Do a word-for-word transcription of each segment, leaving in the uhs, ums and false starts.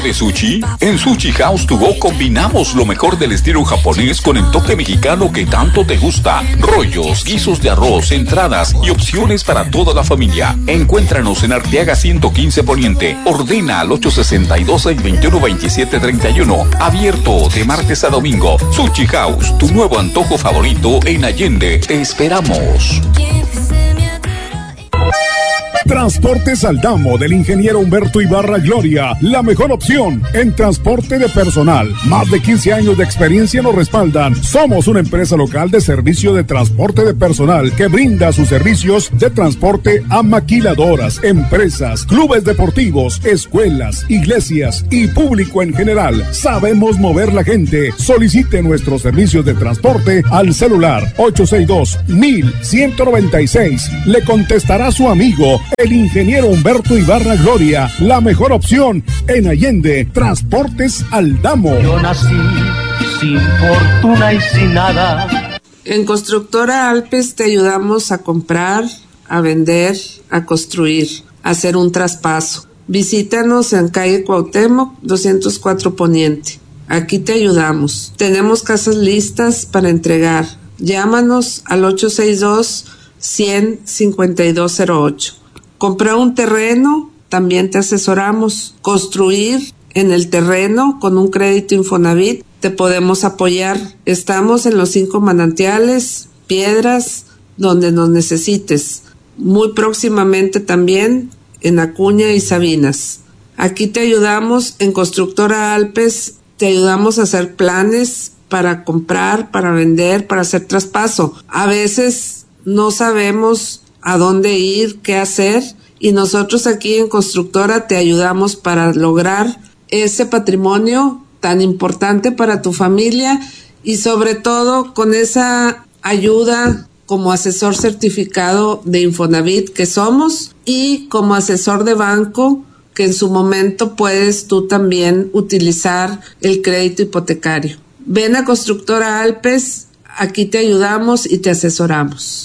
¿De sushi? En Sushi House to Go combinamos lo mejor del estilo japonés con el toque mexicano que tanto te gusta. Rollos, guisos de arroz, entradas y opciones para toda la familia. Encuéntranos en Arteaga ciento quince Poniente. Ordena al ocho seis dos, seis dos uno, dos siete tres uno. Abierto de martes a domingo. Sushi House, tu nuevo antojo favorito en Allende. Te esperamos. Transportes Aldamo del ingeniero Humberto Ibarra Gloria, la mejor opción en transporte de personal. Más de quince años de experiencia nos respaldan. Somos una empresa local de servicio de transporte de personal que brinda sus servicios de transporte a maquiladoras, empresas, clubes deportivos, escuelas, iglesias y público en general. Sabemos mover la gente. Solicite nuestros servicios de transporte al celular ocho seis dos, mil ciento noventa y seis. Le contestará su amigo el ingeniero Humberto Ibarra Gloria, la mejor opción en Allende. Transportes Aldamo. Yo nací sin fortuna y sin nada. En Constructora Alpes te ayudamos a comprar, a vender, a construir, a hacer un traspaso. Visítanos en calle Cuauhtémoc, doscientos cuatro Poniente. Aquí te ayudamos. Tenemos casas listas para entregar. Llámanos al ocho seis dos, cien, cincuenta y dos cero ocho. Comprar un terreno, también te asesoramos. Construir en el terreno con un crédito Infonavit, te podemos apoyar. Estamos en los cinco manantiales, Piedras, donde nos necesites. Muy próximamente también en Acuña y Sabinas. Aquí te ayudamos en Constructora Alpes, te ayudamos a hacer planes para comprar, para vender, para hacer traspaso. A veces no sabemos a dónde ir, qué hacer, y nosotros aquí en Constructora te ayudamos para lograr ese patrimonio tan importante para tu familia y sobre todo con esa ayuda como asesor certificado de Infonavit que somos y como asesor de banco que en su momento puedes tú también utilizar el crédito hipotecario. Ven a Constructora Alpes, aquí te ayudamos y te asesoramos.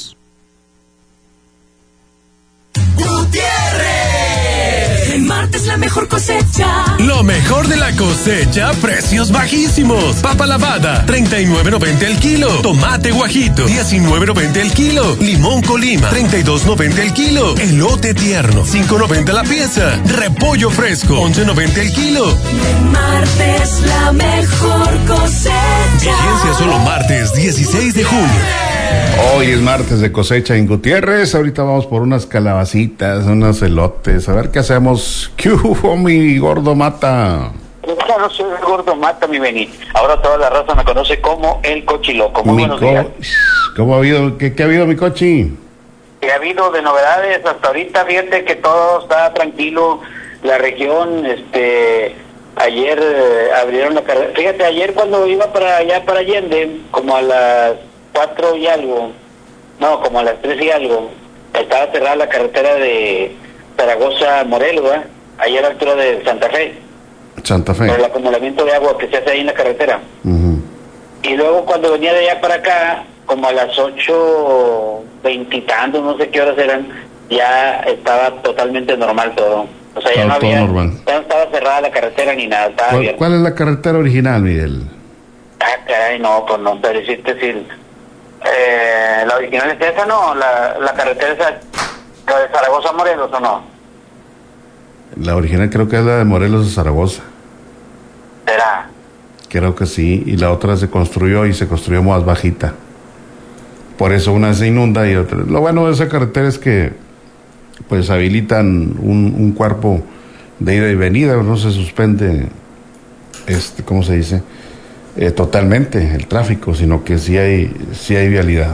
Gutiérrez. En martes la mejor cosecha. Lo mejor de la cosecha, precios bajísimos. Papa lavada, treinta y nueve noventa el kilo. Tomate guajito, diecinueve noventa el kilo. Limón Colima, treinta y dos noventa el kilo. Elote tierno, cinco noventa la pieza. Repollo fresco, once noventa el kilo. En martes la mejor cosecha. Vigencia solo martes dieciséis de junio. Hoy es martes de cosecha en Gutiérrez. Ahorita vamos por unas calabacitas, unos elotes. A ver qué hacemos. ¿Qué hubo, mi gordo mata? Ya no soy el gordo mata, mi Beni. Ahora toda la raza me conoce como el cochiloco. Muy Mi buenos co- días. ¿Cómo ha habido? ¿Qué, qué ha habido, mi cochi? ¿Qué ha habido de novedades? Hasta ahorita, fíjate que todo está tranquilo. La región, este... Ayer eh, abrieron la carretera. Fíjate, ayer cuando iba para allá, para Allende, como a las cuatro y algo, no, como a las tres y algo, estaba cerrada la carretera de Zaragoza Morelos, ¿eh? Ahí a la altura de Santa Fe, Santa Fe. por el acumulamiento de agua que se hace ahí en la carretera. Uh-huh. Y luego cuando venía de allá para acá, como a las ocho veintitantos, no sé qué horas eran, ya estaba totalmente normal todo. O sea, ya Todo- no todo había, normal. ya no estaba cerrada la carretera ni nada, estaba ¿Cuál, abierta. cuál es la carretera original, Miguel? Ah, caray, no, pues no, pero decirte si... Eh, la original es esa, ¿no? La, la carretera esa, la de Zaragoza a Morelos, ¿o no? La original creo que es la de Morelos a Zaragoza. ¿Será? Creo que sí. Y la otra se construyó y se construyó más bajita. Por eso una se inunda y otra... Lo bueno de esa carretera es que pues habilitan un, un cuerpo de ida y venida, no se suspende, este, ¿cómo se dice? Eh, totalmente el tráfico, sino que sí hay, sí hay vialidad.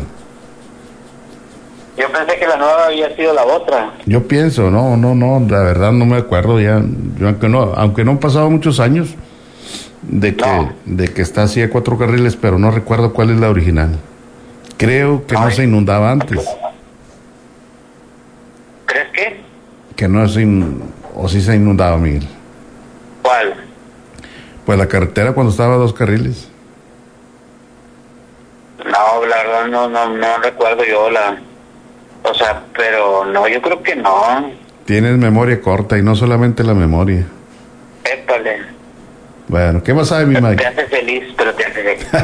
Yo pensé que la nueva había sido la otra. Yo pienso, no, no, no, la verdad no me acuerdo ya, yo aunque no, aunque no han pasado muchos años de que, No. de que está así a cuatro carriles, pero no recuerdo cuál es la original. Creo que no Ay. se inundaba antes, ¿Crees que? que no se in- o sí se inundaba, Miguel. ¿Cuál? Pues la carretera cuando estaba a dos carriles. No, la verdad no, no, no recuerdo yo la... O sea, pero no, yo creo que no. Tienes memoria corta y no solamente la memoria. Épale. Bueno, ¿qué más sabe mi Mike? Te hace feliz, pero te hace feliz.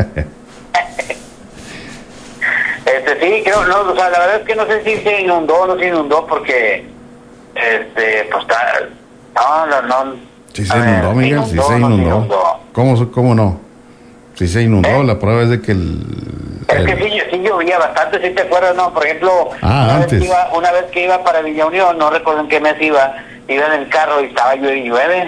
este, sí, creo, no, o sea, la verdad es que no sé si se inundó o no se inundó porque, este, pues está, no, no, no. Sí se inundó, ver, Miguel, sí se inundó. No se inundó. ¿Cómo, cómo no? Sí se inundó, ¿Eh? La prueba es de que el... Es el... que sí, sí llovía bastante, ¿sí te acuerdas? No, por ejemplo, ah, una, antes. Vez que iba, una vez que iba para Villa Unión, no recuerdo en qué mes iba, iba en el carro y estaba llueve y llueve.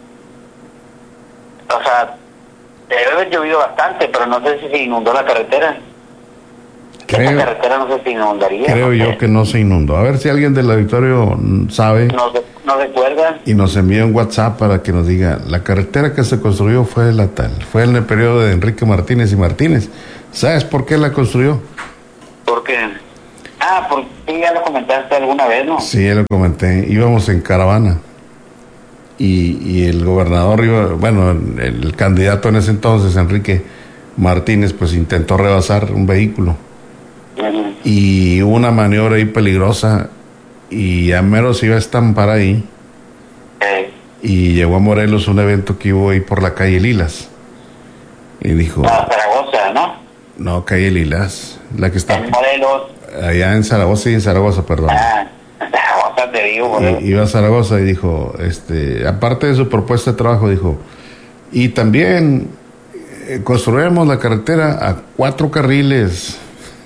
O sea, debe haber llovido bastante, pero no sé si se inundó la carretera. Creo, Esa carretera no sé si inundaría. creo no yo sé. que no se inundó. A ver si alguien del auditorio sabe No, no recuerda. y nos envía un WhatsApp para que nos diga, la carretera que se construyó fue la tal, fue en el periodo de Enrique Martínez y Martínez. ¿Sabes por qué la construyó? ¿Por qué? Ah, porque ya lo comentaste alguna vez, ¿no? Sí, ya lo comenté. Íbamos en caravana y, y el gobernador iba, bueno, el, el candidato en ese entonces, Enrique Martínez, pues intentó rebasar un vehículo. Uh-huh. Y hubo una maniobra ahí peligrosa y a mero se iba a estampar ahí. Eh. Y llegó a Morelos un evento que hubo ahí por la calle Lilas y dijo, Ah, Zaragoza, ¿no? no, calle Lilas, la que está En Morelos. allá en Zaragoza, sí, en Zaragoza, perdón. Ah, Zaragoza te digo, Morelos. Y, iba a Zaragoza y dijo, este, aparte de su propuesta de trabajo, dijo, y también eh, construiremos la carretera a cuatro carriles,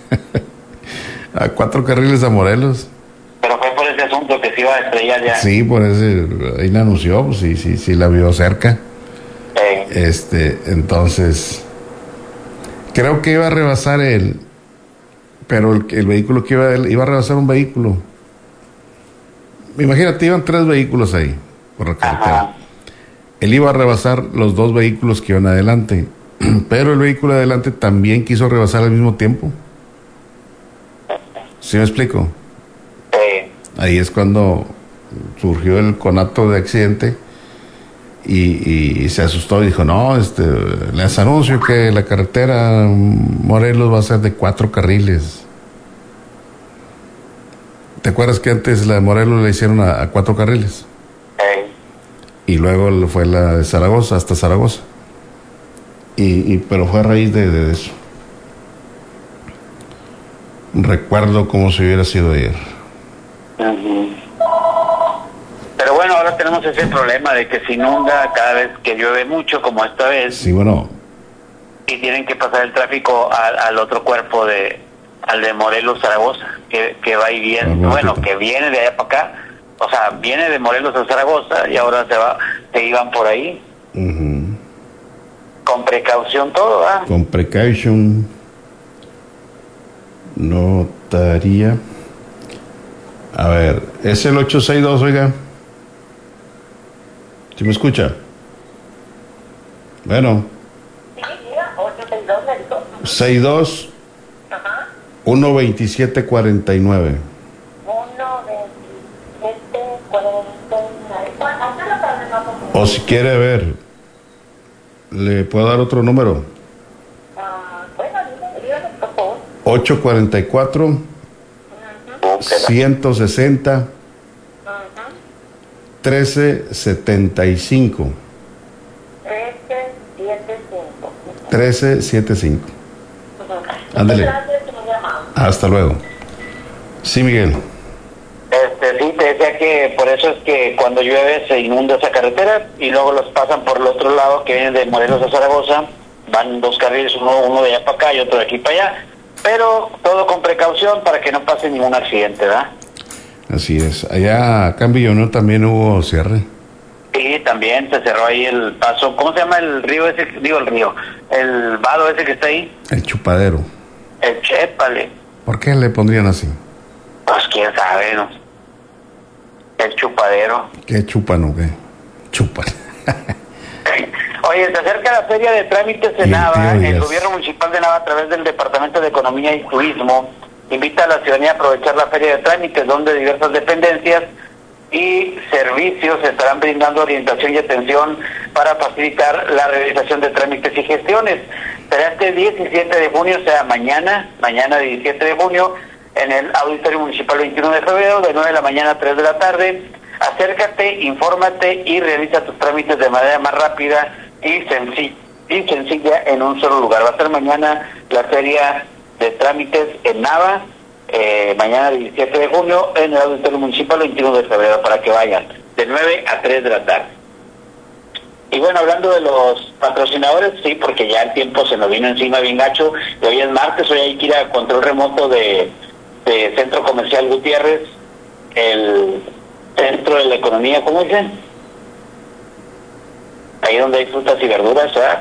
a cuatro carriles a Morelos. Pero fue por ese asunto que se iba a estrellar ya. Sí, por ese, ahí la anunció, pues sí, sí, sí la vio cerca. Eh. Este, entonces, creo que iba a rebasar él, pero el, el vehículo que iba, él, iba a rebasar un vehículo. Imagínate, iban tres vehículos ahí, por la carretera. Ajá. Él iba a rebasar los dos vehículos que iban adelante, pero el vehículo de adelante también quiso rebasar al mismo tiempo. ¿Sí me explico? Eh. Ahí es cuando surgió el conato de accidente y, y se asustó y dijo, no, este, les anuncio que la carretera Morelos va a ser de cuatro carriles. ¿Te acuerdas que antes la de Morelos la hicieron a, a cuatro carriles? Eh. Y luego fue la de Zaragoza, hasta Zaragoza. Y, y pero fue a raíz de, de eso. Recuerdo como si hubiera sido ayer. Uh-huh. Pero bueno, ahora tenemos ese problema de que se inunda cada vez que llueve mucho, como esta vez, Sí, bueno, y tienen que pasar el tráfico al, al otro cuerpo de, al de Morelos Zaragoza, que, que va y viene, Ah, bueno, bonito. que viene de allá para acá, o sea, viene de Morelos a Zaragoza y ahora se va, se iban por ahí, uh-huh. con precaución todo, ¿ah? Con precaution. Notaría. A ver, es el ocho seis dos, oiga. ¿Sí me escucha? Bueno. sesenta y dos uno veintisiete cuarenta y nueve. O si quiere ver, le puedo dar otro número. ocho cuarenta y cuatro ciento sesenta trece setenta y cinco. trece setenta y cinco. Ándale. Hasta luego. Sí, Miguel. Este, sí, te decía que por eso es que cuando llueve se inunda esa carretera y luego los pasan por el otro lado que vienen de Morelos a Zaragoza, van dos carriles, uno, uno de allá para acá y otro de aquí para allá, pero todo con precaución para que no pase ningún accidente, ¿verdad? Así es. Allá acá en Villanueva también hubo cierre. Sí, también se cerró ahí el paso, ¿cómo se llama el río ese? Digo el río, el vado ese que está ahí, El chupadero. el Chépale, ¿Por qué le pondrían así? pues quién sabe, ¿no? El chupadero. ¿Qué chupan o qué? Chupan. Oye, se acerca la feria de trámites de Y el Nava. tío El Díaz. gobierno municipal de Nava, a través del Departamento de Economía y Turismo, invita a la ciudadanía a aprovechar la feria de trámites, donde diversas dependencias y servicios estarán brindando orientación y atención para facilitar la realización de trámites y gestiones. Será este diecisiete de junio, o sea, mañana, mañana diecisiete de junio, en el Auditorio Municipal veintiuno de febrero, de nueve de la mañana a tres de la tarde. Acércate, infórmate y realiza tus trámites de manera más rápida y sencilla, y sencilla en un solo lugar. Va a ser mañana la feria de trámites en Nava, eh, mañana diecisiete de junio en el Auditorio Municipal, veintiuno de febrero, para que vayan de nueve a tres de la tarde. Y bueno, hablando de los patrocinadores, sí, porque ya el tiempo se nos vino encima bien gacho, y hoy es martes, hoy hay que ir a control remoto de, de Centro Comercial Gutiérrez, el centro de la economía, ¿cómo dicen? Ahí donde hay frutas y verduras, ¿verdad?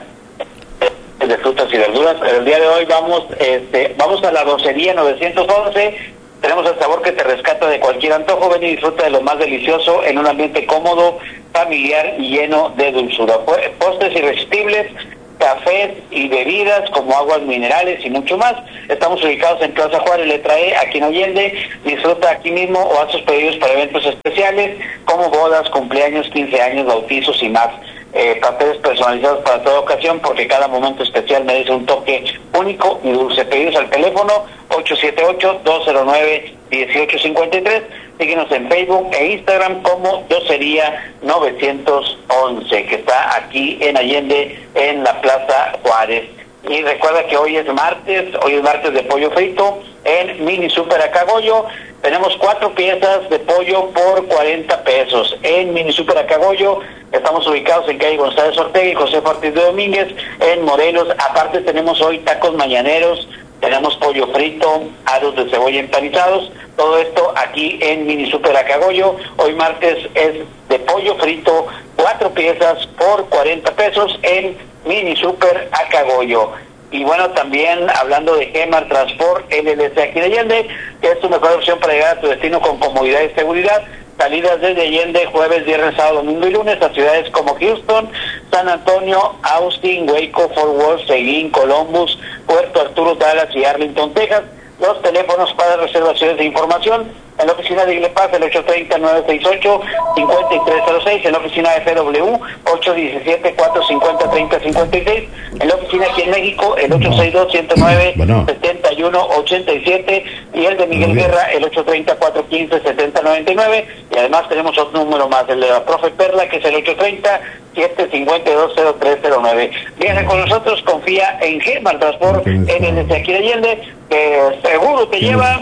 De frutas y verduras. El día de hoy vamos este vamos a la docería novecientos once. Tenemos el sabor que te rescata de cualquier antojo. Ven y disfruta de lo más delicioso en un ambiente cómodo, familiar y lleno de dulzura. Postres irresistibles, cafés y bebidas como aguas minerales y mucho más. Estamos ubicados en Plaza Juárez, letra E, aquí en Allende. Disfruta aquí mismo o haz tus pedidos para eventos especiales como bodas, cumpleaños, quince años, bautizos y más. Eh, papeles personalizados para toda ocasión, porque cada momento especial merece un toque único y dulce. Pedidos al teléfono ocho siete ocho, dos cero nueve, uno ocho cinco tres. Síguenos en Facebook e Instagram como Docería novecientos once, que está aquí en Allende, en la Plaza Juárez. Y recuerda que hoy es martes, hoy es martes de pollo frito en Mini Super Acagoyo. Tenemos cuatro piezas de pollo por cuarenta pesos en Mini Super Acagoyo. Estamos ubicados en calle González Ortega y José Ortiz de Domínguez, en Morelos. Aparte tenemos hoy tacos mañaneros, tenemos pollo frito, aros de cebolla empanizados. Todo esto aquí en Mini Super Acagoyo. Hoy martes es de pollo frito, cuatro piezas por cuarenta pesos en Mini Super Acagoyo. Y bueno, también hablando de Gemar Transport L L C aquí de Allende, que es tu mejor opción para llegar a tu destino con comodidad y seguridad. Salidas desde Allende, jueves, viernes, sábado, domingo y lunes a ciudades como Houston, San Antonio, Austin, Waco, Fort Worth, Seguín, Columbus, Puerto Arturo, Dallas y Arlington, Texas. Los teléfonos para reservaciones de información en la oficina de Iglepaz, el ocho tres cero, nueve seis ocho, cinco tres cero seis, en la oficina de F W, ocho uno siete, cuatro cinco cero, tres cero cinco seis, en la oficina aquí en México, el ocho seis dos, uno cero nueve, siete uno ocho siete, y el de Miguel Guerra, el ocho tres cero, cuatro uno cinco, siete cero nueve nueve, y además tenemos otro número más, el de la profe Perla, que es el ocho tres cero, siete cinco dos, cero tres cero nueve. Viaja con nosotros, confía en Gemar Transport L L C aquí de Allende, que seguro te lleva...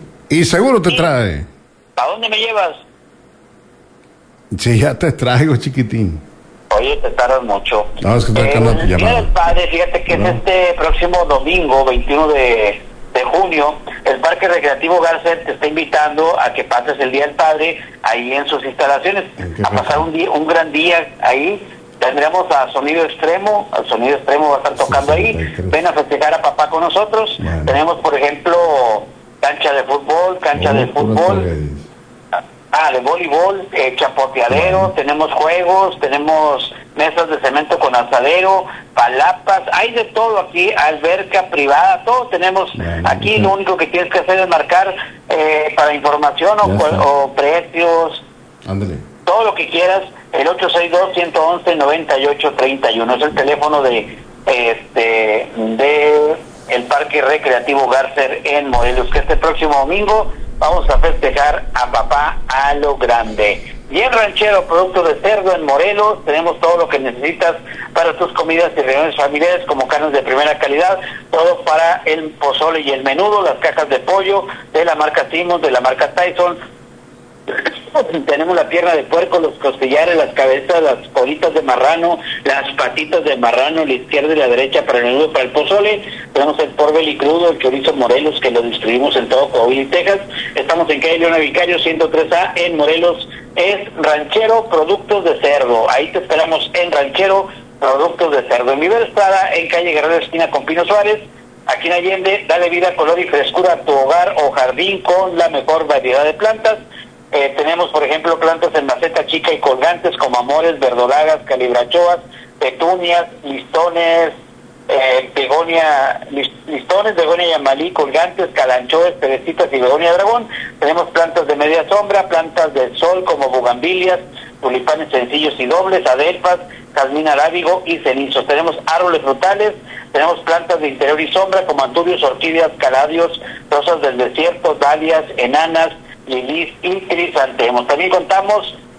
Y seguro te trae. ¿A dónde me llevas? Sí, ya te traigo, chiquitín. Oye, te tardas mucho. No, es que estoy eh, acá, no te el Día del Padre, fíjate que no. Es este próximo domingo, veintiuno de, de junio, el Parque Recreativo Garcet te está invitando a que pases el Día del Padre ahí en sus instalaciones, a pasar un, día, un gran día ahí. Tendremos a Sonido Extremo, al Sonido Extremo va a estar tocando sí, ahí. Ven a festejar a papá con nosotros. Bueno. Tenemos, por ejemplo, cancha de fútbol, cancha oh, de fútbol, ah, de voleibol, eh, chapoteadero, bueno. Tenemos juegos, tenemos mesas de cemento con asadero, palapas, hay de todo aquí, alberca privada, todo tenemos bueno, aquí. Ya. Lo único que tienes que hacer es marcar eh, para información o, o precios, ándale, todo lo que quieras, el ocho seis dos, uno uno uno, nueve ocho tres uno, es el teléfono de este de el Parque Recreativo Garcer en Morelos, que este próximo domingo vamos a festejar a papá a lo grande. Bien Ranchero, productos de cerdo en Morelos, tenemos todo lo que necesitas para tus comidas y reuniones familiares, como carnes de primera calidad, todo para el pozole y el menudo, las cajas de pollo de la marca Simmons, de la marca Tyson. Tenemos la pierna de puerco, los costillares, las cabezas, las colitas de marrano, las patitas de marrano, la izquierda y la derecha para el menudo, para el pozole. Tenemos el porvelí crudo, el chorizo Morelos, que lo distribuimos en todo Coahuila y Texas. Estamos en calle Leona Vicario ciento tres A en Morelos. Es Ranchero Productos de Cerdo. Ahí te esperamos en Ranchero Productos de Cerdo. En Viver Estrada, en calle Guerrero esquina con Pino Suárez. Aquí en Allende, dale vida, color y frescura a tu hogar o jardín con la mejor variedad de plantas. Eh, tenemos, por ejemplo, plantas en maceta chica y colgantes como amores, verdolagas, calibrachoas, petunias, listones, eh, begonia, listones, begonia yamalí, colgantes, calanchoes, perecitas y begonia dragón. Tenemos plantas de media sombra, plantas del sol como bugambilias, tulipanes sencillos y dobles, adelfas, jazmín arábigo y cenizos. Tenemos árboles frutales, tenemos plantas de interior y sombra como antubios, orquídeas, caladios, rosas del desierto, dalias, enanas, lilis y crisantemos. También contamos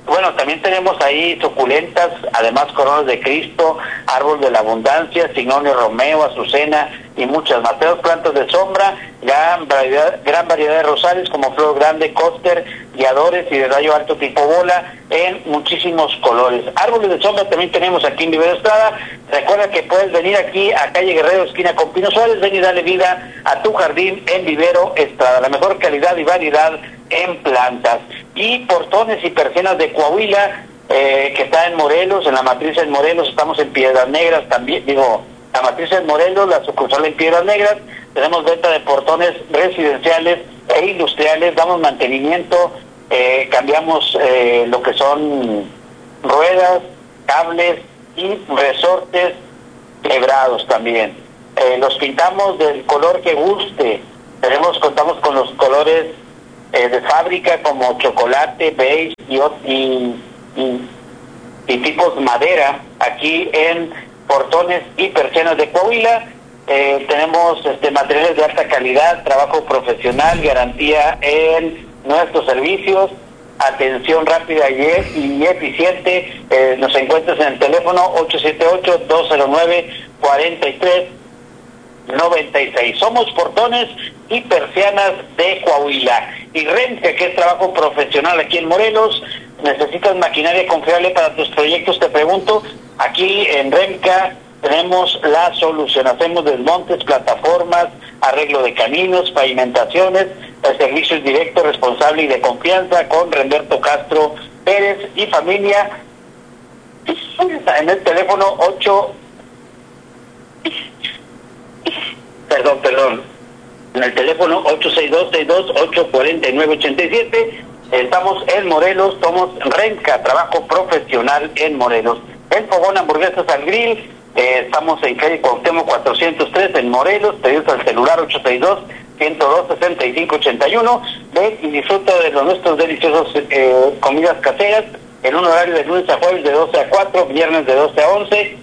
Bueno, también tenemos ahí suculentas, además coronas de Cristo, árbol de la abundancia, signonio romeo, azucena y muchas más. Tenemos plantas de sombra, gran variedad, gran variedad de rosales como flor grande, cóster, guiadores y de rayo alto tipo bola en muchísimos colores. Árboles de sombra también tenemos aquí en Vivero Estrada. Recuerda que puedes venir aquí a calle Guerrero, esquina con Pino Suárez, ven y dale vida a tu jardín en Vivero Estrada. La mejor calidad y variedad en plantas. Y portones y persianas de Coahuila, eh, que está en Morelos, en la matriz en Morelos, estamos en Piedras Negras también, digo, la matriz en Morelos, la sucursal en Piedras Negras. Tenemos venta de portones residenciales e industriales, damos mantenimiento, eh, cambiamos eh, lo que son ruedas, cables y resortes quebrados también. Eh, los pintamos del color que guste. Tenemos, contamos con los colores eh, de fábrica como chocolate, beige y, y, y, y tipos madera aquí en portones y persianas de Coahuila. Eh, tenemos este, materiales de alta calidad, trabajo profesional, garantía en nuestros servicios, atención rápida y, y eficiente. Eh, nos encuentras en el teléfono ocho siete ocho, dos cero nueve, cuatro tres noventa y seis. Somos portones y persianas de Coahuila. Y Renca, que es trabajo profesional aquí en Morelos. ¿Necesitas maquinaria confiable para tus proyectos? Te pregunto. Aquí en Renca tenemos la solución. Hacemos desmontes, plataformas, arreglo de caminos, pavimentaciones. El servicio es directo, responsable y de confianza con Renberto Castro Pérez y familia. En el teléfono ocho... Perdón, perdón. En el teléfono ocho seis dos, seis dos ocho, cuatro nueve ocho siete. Estamos en Morelos, somos Renca, trabajo profesional en Morelos. El fogón hamburguesas al grill, eh, estamos en calle Cuauhtémoc cuatrocientos tres en Morelos. Pedidos al celular ocho seis dos, ciento dos, sesenta y cinco ochenta y uno. Ven y disfruta de los nuestros deliciosos eh, comidas caseras en un horario de lunes a jueves de doce a cuatro, viernes de doce a once,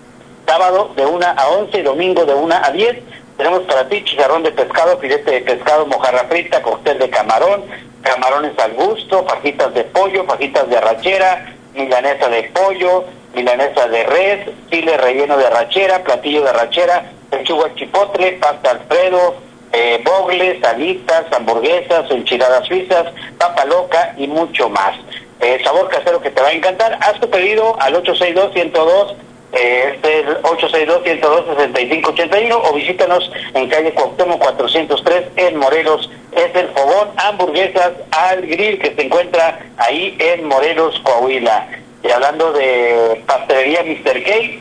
sábado de una a once y domingo de una a diez. Tenemos para ti chicharrón de pescado, filete de pescado, mojarra frita, cóctel de camarón, camarones al gusto, fajitas de pollo, fajitas de arrachera, milanesa de pollo, milanesa de res, chile relleno de arrachera, platillo de arrachera, pechuga chipotle, pasta alfredo, eh, bogles, alitas, hamburguesas, enchiladas suizas, papa loca y mucho más. Eh, sabor casero que te va a encantar. Haz tu pedido al ocho seis dos, ciento dos, eh, este es ocho seis dos, ciento dos, sesenta y cinco ochenta y uno, o visítanos en calle Cuauhtémoc cuatrocientos tres en Morelos. Es el fogón hamburguesas al grill que se encuentra ahí en Morelos, Coahuila. Y hablando de pastelería mister Cake,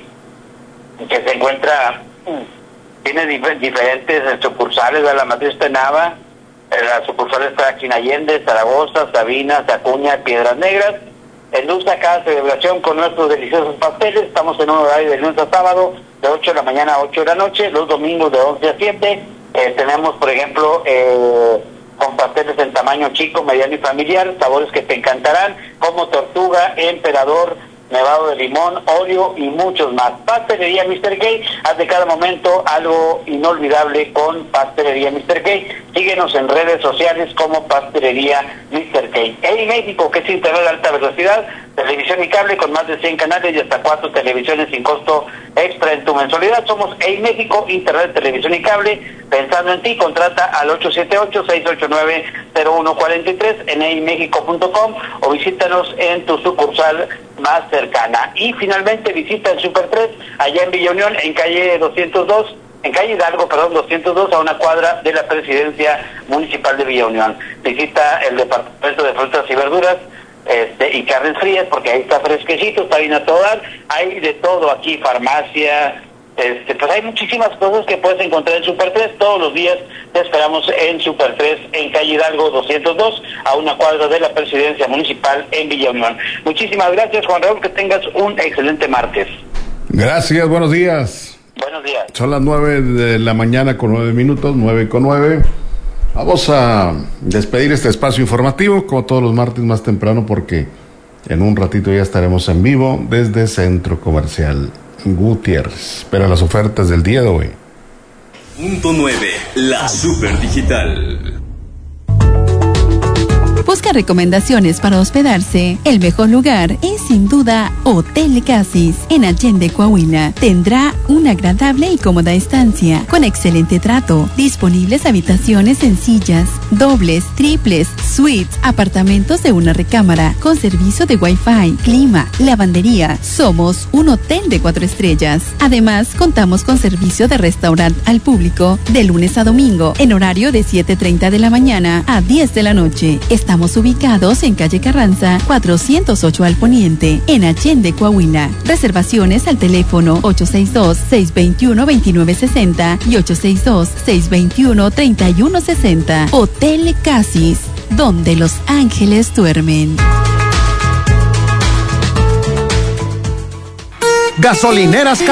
que se encuentra, tiene dif- diferentes sucursales, de la matriz está en Nava, la sucursal está aquí en Allende, Zaragoza, Sabinas, Acuña, Piedras Negras. Endulza cada celebración con nuestros deliciosos pasteles. Estamos en un horario de lunes a sábado, de ocho de la mañana a ocho de la noche, los domingos de once a siete. Eh, tenemos, por ejemplo, eh, con pasteles en tamaño chico, mediano y familiar, sabores que te encantarán, como tortuga, emperador, nevado de limón, Oreo y muchos más. Pastelería mister Cake, haz de cada momento algo inolvidable con Pastelería mister Cake. Síguenos en redes sociales como Pastelería mister Cake. Hey México, que es internet de alta velocidad, televisión y cable con más de cien canales y hasta cuatro televisiones sin costo extra en tu mensualidad. Somos Hey México, internet, televisión y cable. Pensando en ti, contrata al ocho siete ocho, seis ocho nueve, cero uno cuatro tres en hey mexico punto com o visítanos en tu sucursal más cercana. Y finalmente visita el Super tres allá en Villa Unión, en calle doscientos dos, en calle Hidalgo, perdón, doscientos dos, a una cuadra de la Presidencia Municipal de Villa Unión. Visita el Departamento de Frutas y Verduras este, y Carnes Frías, porque ahí está fresquecito, está bien a todo dar. Hay de todo aquí, farmacia, este, pues hay muchísimas cosas que puedes encontrar en Super tres. Todos los días te esperamos en Super tres, en calle Hidalgo doscientos dos, a una cuadra de la Presidencia Municipal en Villa Unión. Muchísimas gracias, Juan Raúl, que tengas un excelente martes. Gracias, buenos días. Buenos días. Son las nueve de la mañana con nueve minutos, nueve con nueve. Vamos a despedir este espacio informativo, como todos los martes más temprano, porque en un ratito ya estaremos en vivo desde Centro Comercial Gutiérrez. Espera las ofertas del día de hoy. Punto nueve, la Super Digital. ¿Busca recomendaciones para hospedarse? El mejor lugar es sin duda Hotel Casis en Allende, Coahuila. Tendrá una agradable y cómoda estancia con excelente trato. Disponibles habitaciones sencillas, dobles, triples, suites, apartamentos de una recámara con servicio de Wi-Fi, clima, lavandería. Somos un hotel de cuatro estrellas. Además, contamos con servicio de restaurante al público de lunes a domingo en horario de siete treinta de la mañana a diez de la noche. Estamos ubicados en calle Carranza cuatrocientos ocho al poniente en Allende, Coahuila. Reservaciones al teléfono ocho seis dos, seis dos uno, dos nueve seis cero y ocho seis dos, seis dos uno, tres uno seis cero. Hotel Casis, donde los ángeles duermen. Gasolineras